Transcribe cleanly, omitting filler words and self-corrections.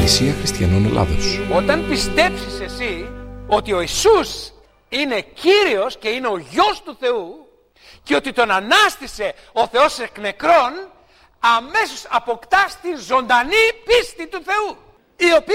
Εκκλησία Χριστιανών Ελλάδος. Όταν πιστέψεις εσύ ότι ο Ιησούς είναι Κύριος και είναι ο Υιός του Θεού και ότι τον ανάστησε ο Θεός εκ νεκρών, αμέσως αποκτάς την ζωντανή πίστη του Θεού, η οποία